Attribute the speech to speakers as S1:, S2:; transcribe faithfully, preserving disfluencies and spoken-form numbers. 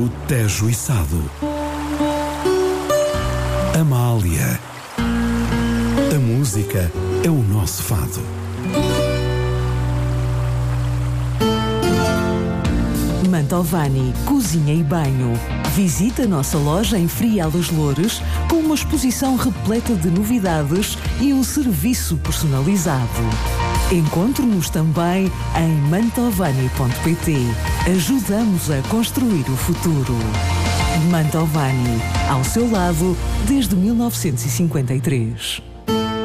S1: Douro, Tejo e Sado. Amália. A música é o nosso fado.
S2: Mantovani Cozinha e Banho. Visita a nossa loja em Frial das Loures com uma exposição repleta de novidades e um serviço personalizado. Encontre-nos também em mantovani ponto pt. Ajudamos a construir o futuro. Mantovani, ao seu lado desde mil novecentos e cinquenta e três.